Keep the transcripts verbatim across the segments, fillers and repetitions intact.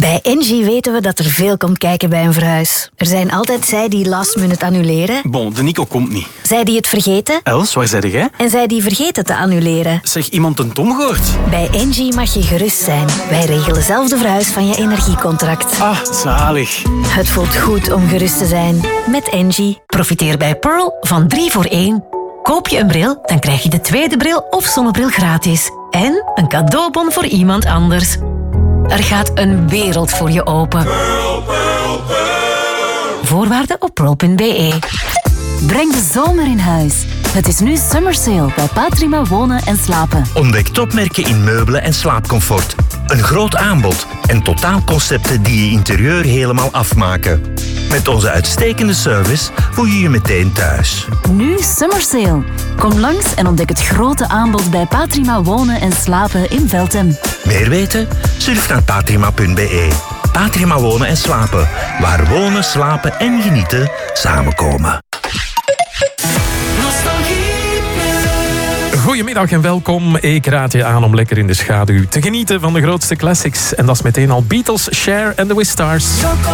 Bij Engie weten we dat er veel komt kijken bij een verhuis. Er zijn altijd zij die last minute annuleren. Bon, de Nico komt niet. Zij die het vergeten. Els, waar zei jij? En zij die vergeten te annuleren. Zeg, iemand een Tom gehoord? Bij Engie mag je gerust zijn. Wij regelen zelf de verhuis van je energiecontract. Ah, zalig. Het voelt goed om gerust te zijn. Met Engie. Profiteer bij Pearl van drie voor één. Koop je een bril, dan krijg je de tweede bril of zonnebril gratis. En een cadeaubon voor iemand anders. Er gaat een wereld voor je open. Pearl, Pearl, Pearl. Voorwaarden op pearl punt b e. Breng de zomer in huis. Het is nu summer sale bij Patrima Wonen en Slapen. Ontdek topmerken in meubelen en slaapcomfort. Een groot aanbod en totaalconcepten die je interieur helemaal afmaken. Met onze uitstekende service voel je je meteen thuis. Nu summer sale. Kom langs en ontdek het grote aanbod bij Patrima Wonen en Slapen in Veltem. Meer weten? Surf naar patrima punt b e. Patrima Wonen en Slapen. Waar wonen, slapen en genieten samenkomen. Goedemiddag en welkom. Ik raad je aan om lekker in de schaduw te genieten van de grootste classics. En dat is meteen al Beatles, Cher en The Wistars.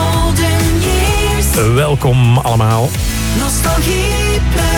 Welkom allemaal. Nostalgie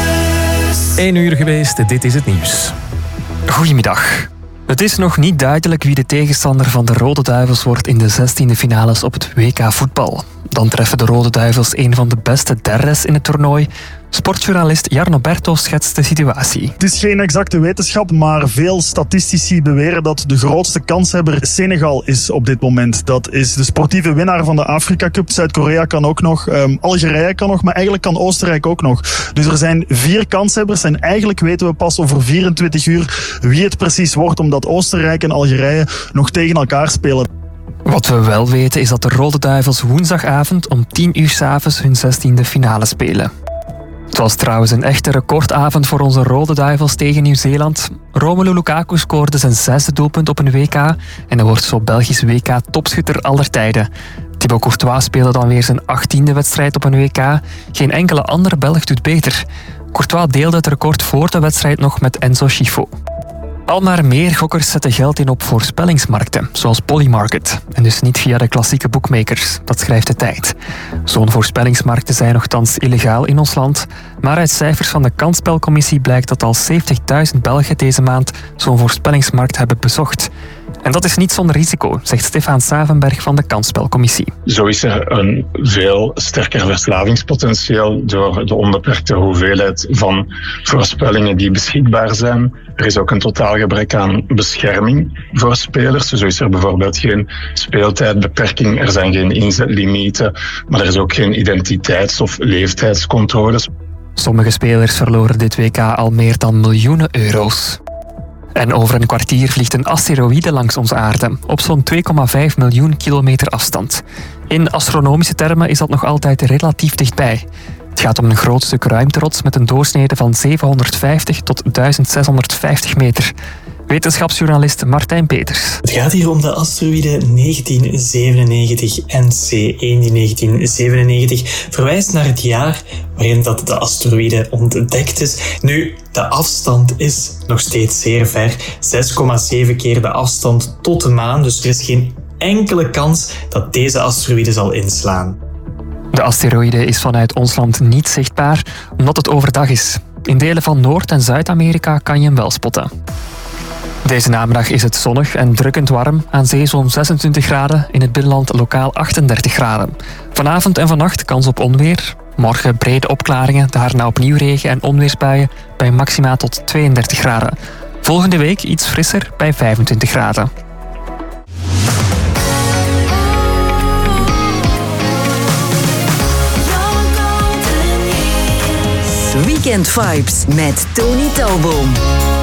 Plus. Eén uur geweest, dit is het nieuws. Goedemiddag. Het is nog niet duidelijk wie de tegenstander van de Rode Duivels wordt in de zestiende finales op het W K voetbal. Dan treffen de Rode Duivels een van de beste derdes in het toernooi. Sportjournalist Jarno Berto schetst de situatie. Het is geen exacte wetenschap, maar veel statistici beweren dat de grootste kanshebber Senegal is op dit moment. Dat is de sportieve winnaar van de Afrika Cup. Zuid-Korea kan ook nog, um, Algerije kan nog, maar eigenlijk kan Oostenrijk ook nog. Dus er zijn vier kanshebbers en eigenlijk weten we pas over vierentwintig uur wie het precies wordt, omdat Oostenrijk en Algerije nog tegen elkaar spelen. Wat we wel weten is dat de Rode Duivels woensdagavond om tien uur 's avonds hun zestiende finale spelen. Het was trouwens een echte recordavond voor onze Rode Duivels tegen Nieuw-Zeeland. Romelu Lukaku scoorde zijn zesde doelpunt op een W K en hij wordt zo Belgisch W K-topschutter aller tijden. Thibaut Courtois speelde dan weer zijn achttiende wedstrijd op een W K. Geen enkele andere Belg doet beter. Courtois deelde het record voor de wedstrijd nog met Enzo Schifo. Al maar meer gokkers zetten geld in op voorspellingsmarkten, zoals Polymarket. En dus niet via de klassieke bookmakers, dat schrijft de Tijd. Zo'n voorspellingsmarkten zijn nogthans illegaal in ons land, maar uit cijfers van de Kansspelcommissie blijkt dat al zeventigduizend Belgen deze maand zo'n voorspellingsmarkt hebben bezocht. En dat is niet zonder risico, zegt Stefan Savenberg van de Kansspelcommissie. Zo is er een veel sterker verslavingspotentieel door de onbeperkte hoeveelheid van voorspellingen die beschikbaar zijn. Er is ook een totaal gebrek aan bescherming voor spelers. Zo is er bijvoorbeeld geen speeltijdbeperking, er zijn geen inzetlimieten, maar er is ook geen identiteits- of leeftijdscontroles. Sommige spelers verloren dit W K al meer dan miljoenen euro's. En over een kwartier vliegt een asteroïde langs onze aarde, op zo'n twee komma vijf miljoen kilometer afstand. In astronomische termen is dat nog altijd relatief dichtbij. Het gaat om een groot stuk ruimterots met een doorsnede van zevenhonderdvijftig tot duizend meter. Wetenschapsjournalist Martijn Peters. Het gaat hier om de asteroïde negentien zevenennegentig N C één. Die negentien zevenennegentig verwijst naar het jaar waarin dat de asteroïde ontdekt is. Nu, de afstand is nog steeds zeer ver. zes komma zeven keer de afstand tot de maan. Dus er is geen enkele kans dat deze asteroïde zal inslaan. De asteroïde is vanuit ons land niet zichtbaar, omdat het overdag is. In delen van Noord- en Zuid-Amerika kan je hem wel spotten. Deze namiddag is het zonnig en drukkend warm. Aan zee zo'n zesentwintig graden, in het binnenland lokaal achtendertig graden. Vanavond en vannacht kans op onweer. Morgen brede opklaringen, daarna opnieuw regen- en onweersbuien bij maxima tot tweeëndertig graden. Volgende week iets frisser bij vijfentwintig graden. Weekend Vibes met Tony Talboom.